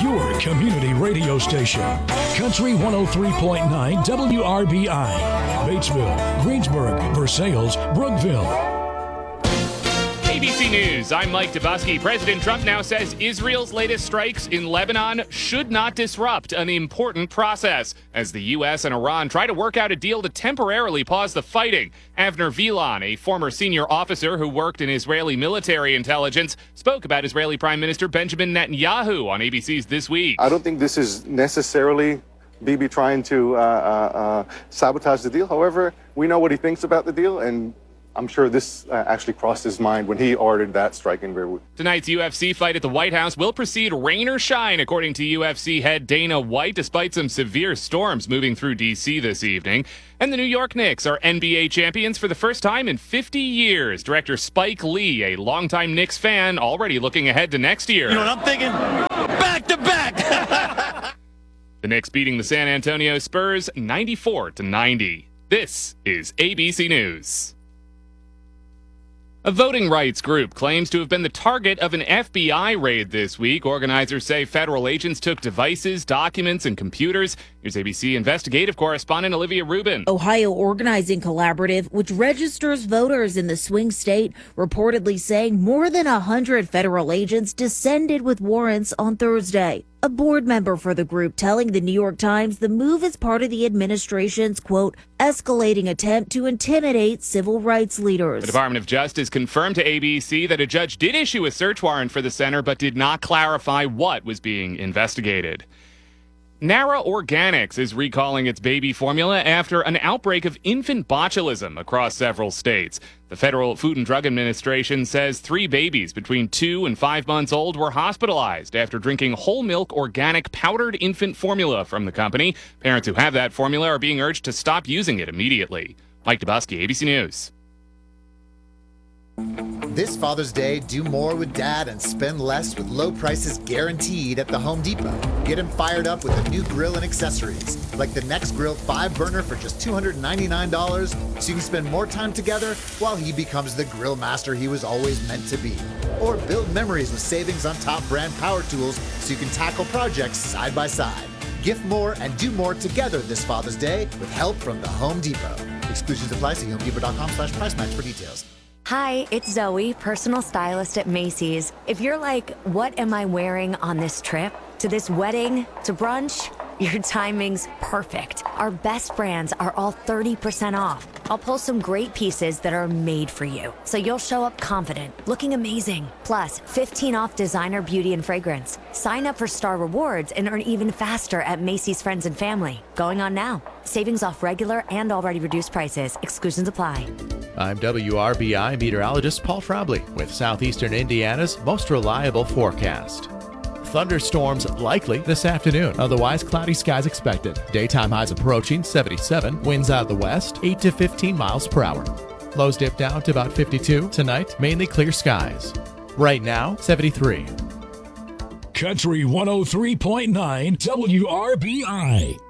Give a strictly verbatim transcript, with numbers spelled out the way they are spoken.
your community radio station. Country one oh three point nine W R B I. Batesville, Greensburg, Versailles, Brookville. A B C News, I'm Mike Dubusky. President Trump now says Israel's latest strikes in Lebanon should not disrupt an important process as the U S and Iran try to work out a deal to temporarily pause the fighting. Avner Vilan, a former senior officer who worked in Israeli military intelligence, spoke about Israeli Prime Minister Benjamin Netanyahu on A B C's This Week. I don't think this is necessarily Bibi trying to uh, uh, uh, sabotage the deal. However, we know what he thinks about the deal, and I'm sure this uh, actually crossed his mind when he ordered that strike in Beirut. Tonight's U F C fight at the White House will proceed rain or shine, according to U F C head Dana White, despite some severe storms moving through D C this evening. And the New York Knicks are N B A champions for the first time in fifty years. Director Spike Lee, a longtime Knicks fan, already looking ahead to next year. You know what I'm thinking? Back to back! The Knicks beating the San Antonio Spurs ninety-four to ninety. This is A B C News. A voting rights group claims to have been the target of an F B I raid this week. Organizers say federal agents took devices, documents, and computers. Here's A B C investigative correspondent Olivia Rubin. Ohio Organizing Collaborative, which registers voters in the swing state, reportedly saying more than one hundred federal agents descended with warrants on Thursday. A board member for the group telling the New York Times the move is part of the administration's, quote, escalating attempt to intimidate civil rights leaders. The Department of Justice confirmed to A B C that a judge did issue a search warrant for the center, but did not clarify what was being investigated. Nara Organics is recalling its baby formula after an outbreak of infant botulism across several states. The Federal Food and Drug Administration says three babies between two and five months old were hospitalized after drinking whole milk organic powdered infant formula from the company. Parents who have that formula are being urged to stop using it immediately. Mike Dubusky, A B C News. This Father's Day, do more with Dad and spend less with low prices guaranteed at the Home Depot. Get him fired up with a new grill and accessories, like the Next Grill five burner for just two hundred ninety-nine dollars, so you can spend more time together while he becomes the grill master he was always meant to be. Or build memories with savings on top brand power tools so you can tackle projects side by side. Gift more and do more together this Father's Day with help from the Home Depot. Exclusions apply. See homedepot.com slash price match for details. Hi, it's Zoe, personal stylist at Macy's. If you're like, what am I wearing on this trip? To this wedding? To brunch? Your timing's perfect. Our best brands are all thirty percent off. I'll pull some great pieces that are made for you, so you'll show up confident, looking amazing. Plus, fifteen off designer beauty and fragrance. Sign up for Star Rewards and earn even faster at Macy's Friends and Family. Going on now. Savings off regular and already reduced prices. Exclusions apply. I'm W R B I meteorologist Paul Frabley with Southeastern Indiana's most reliable forecast. Thunderstorms likely this afternoon. Otherwise, cloudy skies expected. Daytime highs approaching seventy-seven. Winds out of the west, eight to fifteen miles per hour. Lows dip down to about fifty-two. Tonight, mainly clear skies. Right now, seventy-three. Country one oh three point nine W R B I.